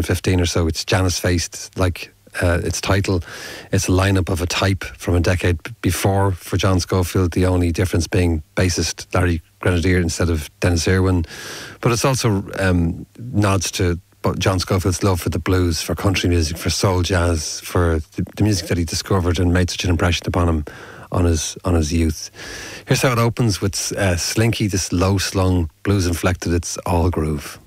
2015 or so. It's Janus Faced, like its title. It's a lineup of a type from a decade before for John Scofield, the only difference being bassist Larry Grenadier instead of Dennis Irwin. But it's also nods to John Scofield's love for the blues, for country music, for soul jazz, for the music that he discovered and made such an impression upon him on his youth. Here's how it opens with Slinky, this low slung blues inflected, it's all groove.